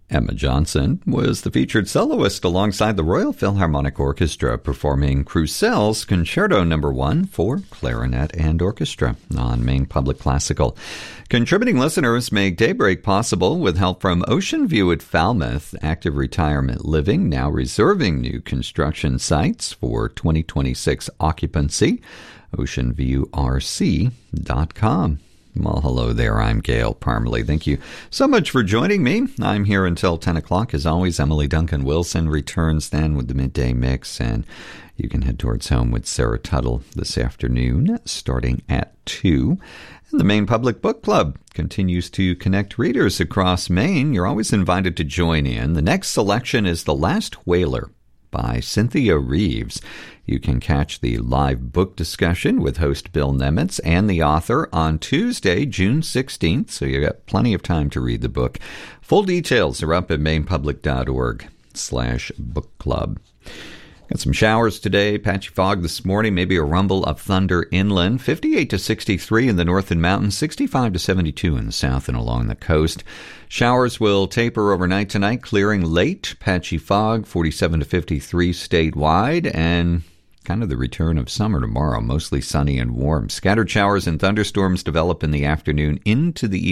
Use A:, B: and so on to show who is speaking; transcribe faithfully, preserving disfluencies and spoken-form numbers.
A: Emma Johnson was the featured soloist alongside the Royal Philharmonic Orchestra performing Crusell's Concerto Number One for clarinet and orchestra on Maine Public Classical. Contributing listeners make Daybreak possible with help from Ocean View at Falmouth, Active Retirement Living, now reserving new construction sites for twenty twenty-six occupancy. ocean view r c dot com. Well, hello there. I'm Gail Parmalee. Thank you so much for joining me. I'm here until ten o'clock. As always, Emily Duncan Wilson returns then with the midday mix, and you can head towards home with Sarah Tuttle this afternoon, starting at two. And the Maine Public Book Club continues to connect readers across Maine. You're always invited to join in. The next selection is The Last Whaler by Cynthia Reeves. You can catch the live book discussion with host Bill Nemitz and the author on Tuesday, June sixteenth, so you've got plenty of time to read the book. Full details are up at mainepublic.org slash book club. Got some showers today, patchy fog this morning, maybe a rumble of thunder inland, fifty-eight to sixty-three in the north and mountains, sixty-five to seventy-two in the south and along the coast. Showers will taper overnight tonight, clearing late, patchy fog, forty-seven to fifty-three statewide, and kind of the return of summer tomorrow, mostly sunny and warm. Scattered showers and thunderstorms develop in the afternoon into the